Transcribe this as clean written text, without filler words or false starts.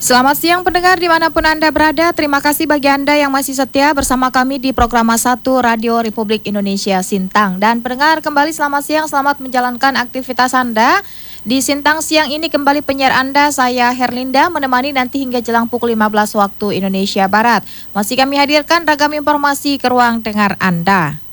Selamat siang pendengar dimanapun Anda berada. Terima kasih bagi Anda yang masih setia bersama kami di program 1 Radio Republik Indonesia Sintang. Dan pendengar kembali selamat siang, selamat menjalankan aktivitas Anda. Di Sintang siang ini kembali penyiar Anda, saya Herlinda, menemani nanti hingga jelang pukul 15 waktu Indonesia Barat. Masih kami hadirkan ragam informasi ke ruang dengar Anda.